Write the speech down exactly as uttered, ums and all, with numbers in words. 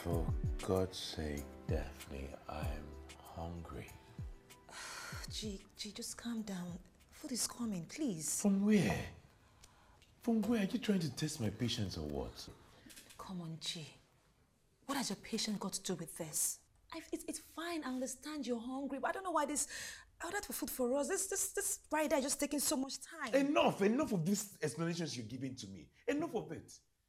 For God's sake, Daphne, I'm hungry. G, G, just calm down. Food is coming, please. From where? From where? Are you trying to test my patience or what? Come on, G. What has your patient got to do with this? I, it's, it's fine, I understand you're hungry, but I don't know why this... I ordered for food for us. This, this, this rider is just taking so much time. Enough! Enough of these explanations you're giving to me. Enough of it.